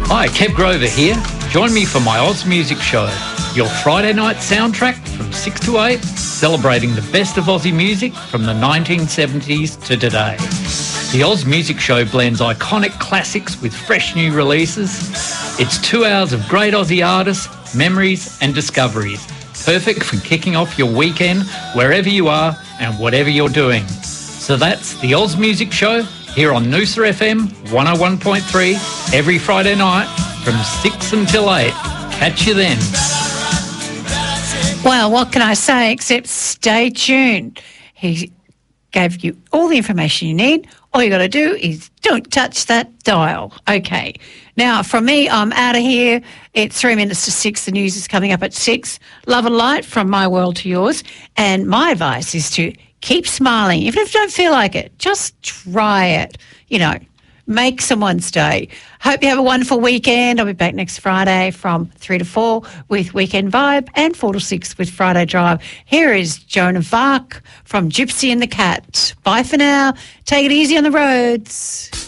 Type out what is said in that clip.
Hi, Kev Grover here. Join me for my Oz Music Show, your Friday night soundtrack from 6 to 8, celebrating the best of Aussie music from the 1970s to today. The Oz Music Show blends iconic classics with fresh new releases. It's 2 hours of great Aussie artists, memories and discoveries. Perfect for kicking off your weekend wherever you are and whatever you're doing. So that's the Oz Music Show here on Noosa FM 101.3 every Friday night from 6 until 8. Catch you then. Well, what can I say except stay tuned. He gave you all the information you need. All you got to do is don't touch that dial. Okay. Now, from me, I'm out of here. It's 3 minutes to 6. The news is coming up at 6. Love and light from my world to yours. And my advice is to keep smiling. Even if you don't feel like it, just try it. You know, make someone's day. Hope you have a wonderful weekend. I'll be back next Friday from 3 to 4 with Weekend Vibe and 4 to 6 with Friday Drive. Here is Joan of Arc from Gypsy and the Cat. Bye for now. Take it easy on the roads.